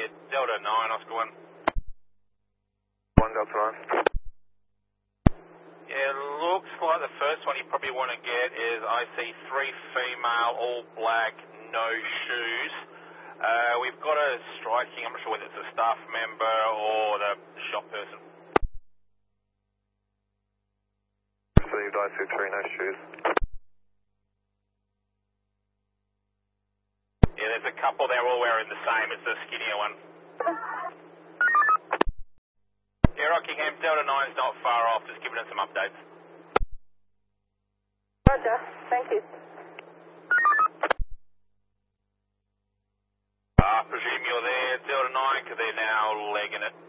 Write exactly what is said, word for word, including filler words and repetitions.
Delta nine, Oscar one. one Delta nine. Yeah, looks like the first one you probably want to get is I see three female, all black, no shoes. Uh, we've got a striking, I'm not sure whether it's a staff member or the shop person. Received I C three, no shoes. Yeah, there's a couple, they're all wearing the same, it's the skinnier one. Yeah, Rockingham, Delta nine's not far off, just giving us some updates. Roger, thank you. I presume you're there, Delta nine, because they're now legging it.